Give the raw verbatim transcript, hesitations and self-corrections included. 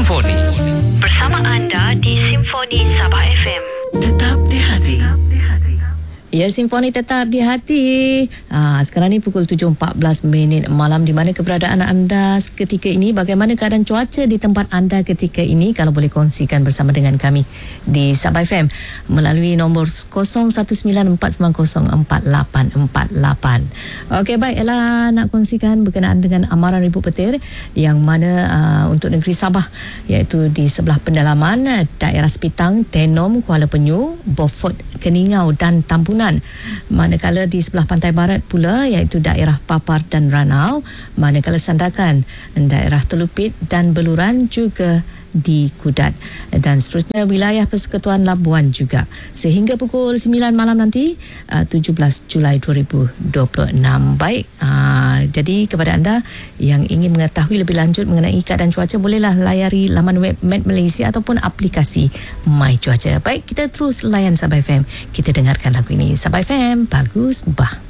Simfoni. Bersama anda di Simfoni Sabah F M. Tetap di hati. Ya, Simfoni tetap di hati. Ah, sekarang ni pukul tujuh empat belas minit malam. Di mana keberadaan anda ketika ini? Bagaimana keadaan cuaca di tempat anda ketika ini? Kalau boleh kongsikan bersama dengan kami di Sabah F M melalui nombor kosong satu sembilan empat sembilan kosong empat lapan empat lapan. Okey, baik. Ella nak kongsikan berkenaan dengan amaran ribut petir yang mana uh, untuk negeri Sabah, iaitu di sebelah pendalaman daerah Sepitang, Tenom, Kuala Penyu, Beaufort, Keningau dan Tambunan. Manakala di sebelah pantai barat pula iaitu daerah Papar dan Ranau, manakala Sandakan, daerah Telupit dan Beluran juga di Kudat, dan seterusnya wilayah Persekutuan Labuan juga sehingga pukul sembilan malam nanti, uh, tujuh belas Julai dua ribu dua puluh enam. Baik, uh, jadi kepada anda yang ingin mengetahui lebih lanjut mengenai keadaan cuaca, bolehlah layari laman web Met Malaysia ataupun aplikasi My Cuaca. Baik, kita terus layan Sabah F M. Kita dengarkan lagu ini. Sabah F M, bagus bah.